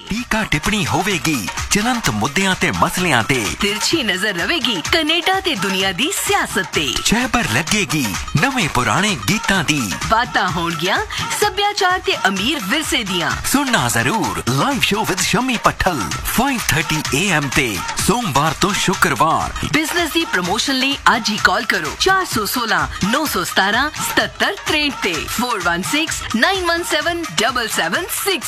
ਟੀਕਾ ਟਿੱਪਣੀ ਹੋਵੇਗੀ ਚਲੰਤ ਮੁੱਦਿਆਂ ਤੇ ਮਸਲਿਆਂ ਤੇ। ਤਿਰਛੀ ਨਜ਼ਰ ਰਵੇਗੀ ਕੈਨੇਡਾ ਤੇ ਦੁਨੀਆ ਦੀ ਸਿਆਸਤ ਤੇ। ਛਹਿਬਰ ਲੱਗੇਗੀ ਨਵੇਂ ਪੁਰਾਣੇ ਗੀਤਾਂ ਦੀ। ਬਾਤਾਂ ਹੋਣਗੀਆਂ ਸੱਭਿਆਚਾਰ ਤੇ ਅਮੀਰ ਵਿਰਸੇ ਦੀਆਂ। ਸੁਣਨਾ ਜ਼ਰੂਰ live show with Shami ਪੱਠਲ 5:30 AM ਤੇ ਸੋਮਵਾਰ ਤੋਂ ਸ਼ੁੱਕਰਵਾਰ। ਬਿਜ਼ਨਸ ਦੀ ਪ੍ਰਮੋਸ਼ਨ ਲਈ ਅੱਜ ਹੀ ਕਾਲ ਕਰੋ 416 917 77 63 ਤੇ 416 917 7766।